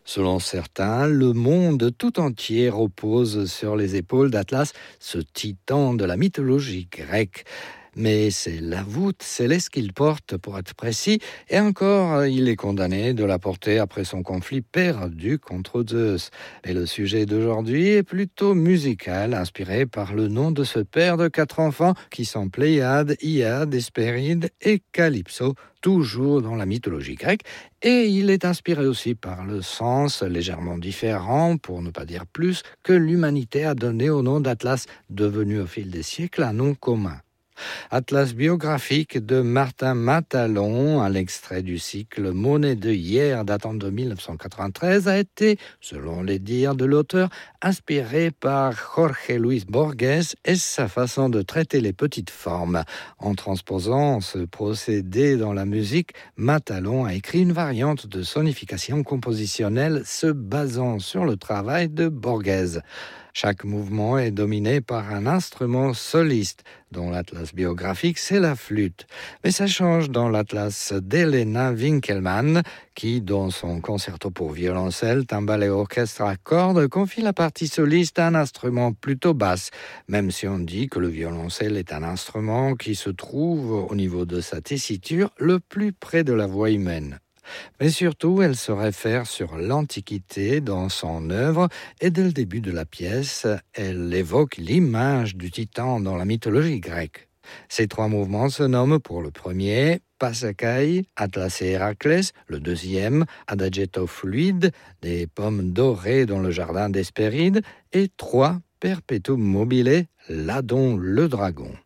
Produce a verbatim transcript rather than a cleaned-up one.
Selon certains, le monde tout entier repose sur les épaules d'Atlas, ce titan de la mythologie grecque. Mais c'est la voûte céleste qu'il porte, pour être précis, et encore, il est condamné de la porter après son conflit perdu contre Zeus. Et le sujet d'aujourd'hui est plutôt musical, inspiré par le nom de ce père de quatre enfants qui sont Pléiade, Hyade, Hespéride et Calypso, toujours dans la mythologie grecque, et il est inspiré aussi par le sens légèrement différent, pour ne pas dire plus, que l'humanité a donné au nom d'Atlas, devenu au fil des siècles un nom commun. Atlas biographique de Martin Matalon, à l'extrait du cycle Monnaie de hier datant de dix-neuf cent quatre-vingt-treize, a été, selon les dires de l'auteur, inspiré par Jorge Luis Borges et sa façon de traiter les petites formes. En transposant ce procédé dans la musique, Matalon a écrit une variante de sonification compositionnelle se basant sur le travail de Borges. Chaque mouvement est dominé par un instrument soliste. Dans l'atlas biographique, c'est la flûte. Mais ça change dans l'atlas d'Helena Winkelmann, qui, dans son concerto pour violoncelle, timbale et orchestre à cordes, confie la partie soliste à un instrument plutôt basse, même si on dit que le violoncelle est un instrument qui se trouve, au niveau de sa tessiture, le plus près de la voix humaine. Mais surtout, elle se réfère sur l'Antiquité dans son œuvre et dès le début de la pièce, elle évoque l'image du titan dans la mythologie grecque. Ces trois mouvements se nomment pour le premier Passacaille, Atlas et Héraclès, le deuxième Adagietto fluide, des pommes dorées dans le jardin d'Hespéride, et trois Perpetuum mobile, Ladon le dragon.